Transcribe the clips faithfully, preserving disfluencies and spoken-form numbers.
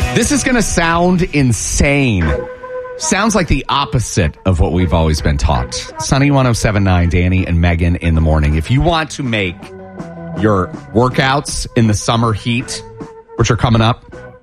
This is going to sound insane. Sounds like the opposite of what we've always been taught. Sunny one oh seven point nine, Danny and Megan in the morning. If you want to make your workouts in the summer heat, which are coming up,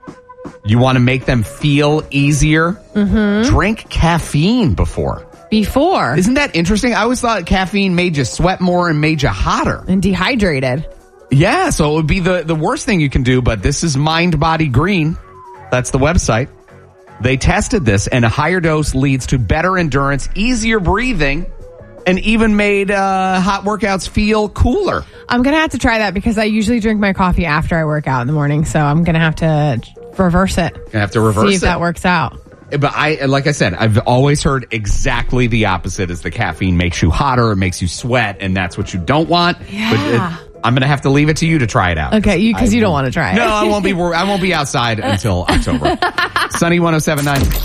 you want to make them feel easier, mm-hmm. drink caffeine before. Before. Isn't that interesting? I always thought caffeine made you sweat more and made you hotter. And dehydrated. Yeah, so it would be the, the worst thing you can do, but this is Mind Body Green. That's the website. They tested this, and a higher dose leads to better endurance, easier breathing, and even made uh, hot workouts feel cooler. I'm going to have to try that because I usually drink my coffee after I work out in the morning, so I'm going to have to reverse it. Going to have to reverse it. See if that works out. But I, like I said, I've always heard exactly the opposite: is the caffeine makes you hotter, it makes you sweat, and that's what you don't want. Yeah. But it, I'm going to have to leave it to you to try it out. Okay, you because you don't want to try it. No, I won't be. I won't be outside until October. Sunny one oh seven point nine.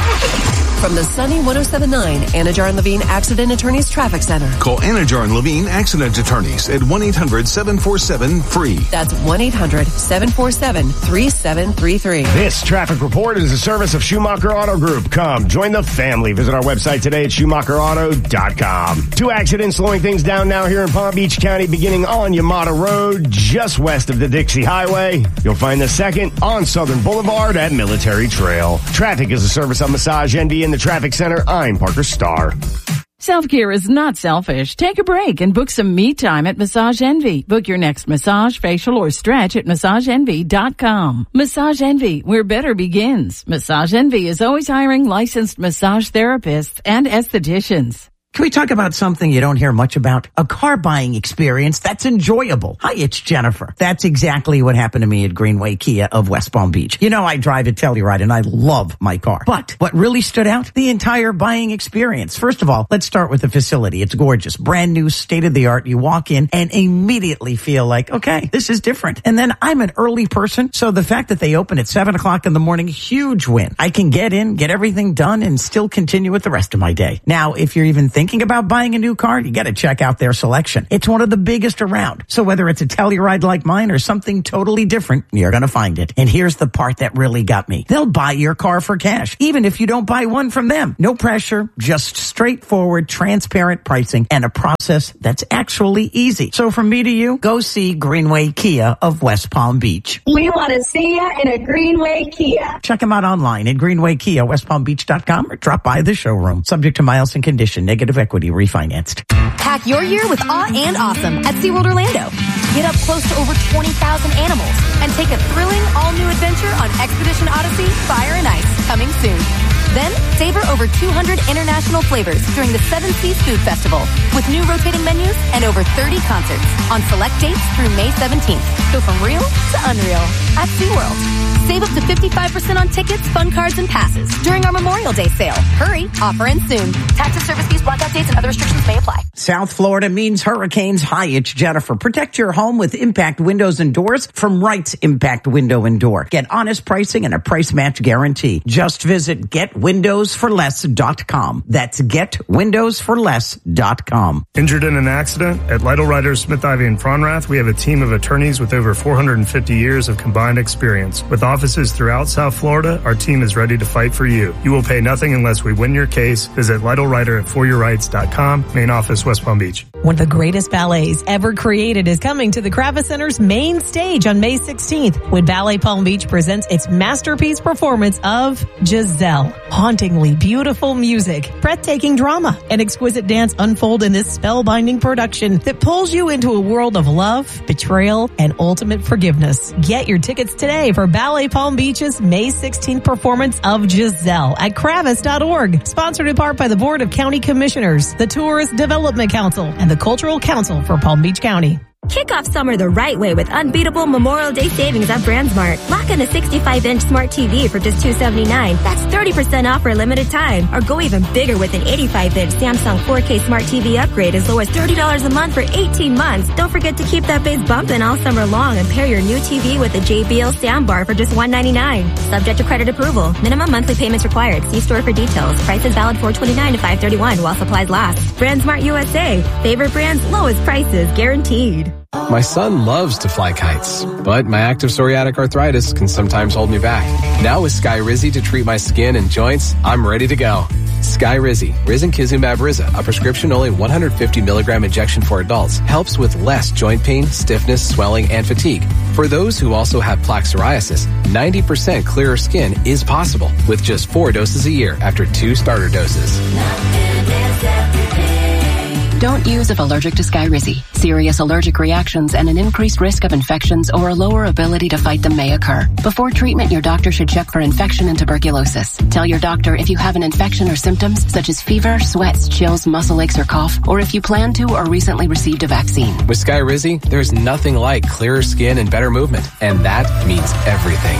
From the Sunny one oh seven point nine Anajar and Levine Accident Attorneys Traffic Center. Call Anajar and Levine Accident Attorneys at one eight hundred seven four seven free. That's one eight hundred seven four seven three seven three three. This traffic report is a service of Schumacher Auto Group. Come, join the family. Visit our website today at schumacher auto dot com. Two accidents slowing things down now here in Palm Beach County, beginning on Yamata Road, just west of the Dixie Highway. You'll find the second on Southern Boulevard at Military Trail. Traffic is a service of Massage Envy in the Traffic Center. I'm Parker Starr. Self-care is not selfish. Take a break and book some me time at Massage Envy. Book your next massage, facial, or stretch at massage envy dot com. Massage Envy, where better begins. Massage Envy is always hiring licensed massage therapists and estheticians. Can we talk about something you don't hear much about? A car buying experience that's enjoyable. Hi, it's Jennifer. That's exactly what happened to me at Greenway Kia of West Palm Beach. You know, I drive a Telluride and I love my car. But what really stood out? The entire buying experience. First of all, let's start with the facility. It's gorgeous. Brand new, state-of-the-art. You walk in and immediately feel like, okay, this is different. And then I'm an early person, so the fact that they open at seven o'clock in the morning, huge win. I can get in, get everything done, and still continue with the rest of my day. Now, if you're even thinking Thinking about buying a new car, you got to check out their selection. It's one of the biggest around. So whether it's a Telluride like mine or something totally different, you're going to find it. And here's the part that really got me. They'll buy your car for cash, even if you don't buy one from them. No pressure, just straightforward, transparent pricing and a process that's actually easy. So from me to you, go see Greenway Kia of West Palm Beach. We want to see you in a Greenway Kia. Check them out online at greenway kia west palm beach dot com or drop by the showroom. Subject to miles and condition. Negative equity refinanced. Pack your year with awe and awesome at SeaWorld Orlando. Get up close to over twenty thousand animals and take a thrilling all-new adventure on Expedition Odyssey Fire and Ice, coming soon. Then, savor over two hundred international flavors during the Seven Seas Food Festival with new rotating menus and over thirty concerts on select dates through May seventeenth. Go from real to unreal at SeaWorld. Save up to fifty-five percent on tickets, fun cards, and passes during our Memorial Day sale. Hurry, offer ends soon. Taxes, service fees, blackout dates, and other restrictions may apply. South Florida means hurricanes. Hi, it's Jennifer. Protect your home with Impact Windows and Doors from Wright's Impact Window and Door. Get honest pricing and a price match guarantee. Just visit get windows for less dot com. That's get windows for less dot com. Injured in an accident? At Lytle Writers, Smith, Ivy, and Fronrath, we have a team of attorneys with over four hundred fifty years of combined experience. With offices throughout South Florida, our team is ready to fight for you. You will pay nothing unless we win your case. Visit Lytle Writer at for your rights dot com. Main office, West Palm Beach. One of the greatest ballets ever created is coming to the Kravis Center's main stage on May sixteenth when Ballet Palm Beach presents its masterpiece performance of Giselle. Hauntingly beautiful music, breathtaking drama, and exquisite dance unfold in this spellbinding production that pulls you into a world of love, betrayal, and ultimate forgiveness. Get your tickets today for Ballet Palm Beach's May sixteenth performance of Giselle at kravis dot org. Sponsored in part by the Board of County Commissioners, the Tourist Development Council, and the Cultural Council for Palm Beach County. Kick off summer the right way with unbeatable Memorial Day savings at BrandsMart. Lock in a sixty-five inch smart T V for just two hundred seventy-nine dollars. That's thirty percent off for a limited time. Or go even bigger with an eighty-five inch Samsung four K smart T V upgrade as low as thirty dollars a month for eighteen months. Don't forget to keep that bass bumping all summer long and pair your new T V with a J B L soundbar for just one hundred ninety-nine dollars. Subject to credit approval. Minimum monthly payments required. See store for details. Prices valid four twenty-nine to five thirty-one while supplies last. BrandsMart U S A. Favorite brands, lowest prices guaranteed. My son loves to fly kites, but my active psoriatic arthritis can sometimes hold me back. Now with Skyrizi to treat my skin and joints, I'm ready to go. Skyrizi, Risankizumab Riza, a prescription-only one hundred fifty milligram injection for adults, helps with less joint pain, stiffness, swelling, and fatigue. For those who also have plaque psoriasis, ninety percent clearer skin is possible with just four doses a year after two starter doses. Don't use if allergic to Skyrizi. Serious allergic reactions and an increased risk of infections or a lower ability to fight them may occur. Before treatment, your doctor should check for infection and tuberculosis. Tell your doctor if you have an infection or symptoms such as fever, sweats, chills, muscle aches, or cough, or if you plan to or recently received a vaccine. With Skyrizi, there's nothing like clearer skin and better movement, and that means everything.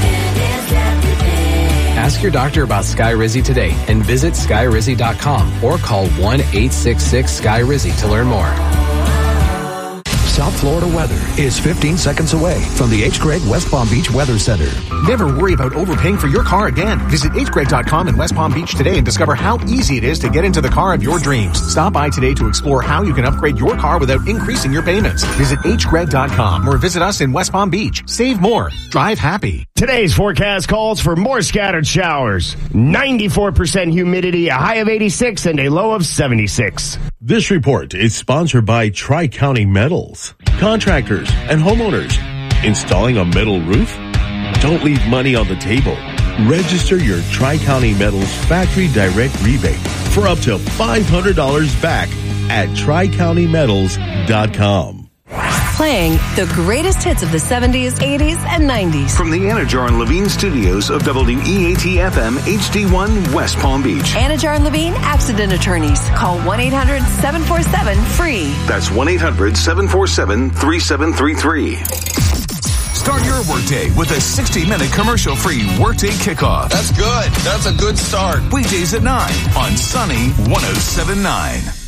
Ask your doctor about Skyrizi today and visit Skyrizi dot com or call one eight six six Sky Rizzy to learn more. South Florida weather is fifteen seconds away from the H. Gregg West Palm Beach Weather Center. Never worry about overpaying for your car again. Visit H Gregg dot com in West Palm Beach today and discover how easy it is to get into the car of your dreams. Stop by today to explore how you can upgrade your car without increasing your payments. Visit H Gregg dot com or visit us in West Palm Beach. Save more. Drive happy. Today's forecast calls for more scattered showers, ninety-four percent humidity, a high of eighty-six and a low of seventy-six. This report is sponsored by Tri-County Metals. Contractors and homeowners installing a metal roof? Don't leave money on the table. Register your Tri-County Metals factory direct rebate for up to five hundred dollars back at Tri County Metals dot com. Playing the greatest hits of the seventies, eighties, and nineties. From the Anajar and Levine studios of W E A T F M H D one West Palm Beach. Anajar and Levine Accident Attorneys. Call one eight hundred seven four seven free. That's one eight hundred seven four seven three seven three three. Start your workday with a sixty-minute commercial-free Workday Kickoff. That's good. That's a good start. Weekdays at nine on Sunny one oh seven point nine.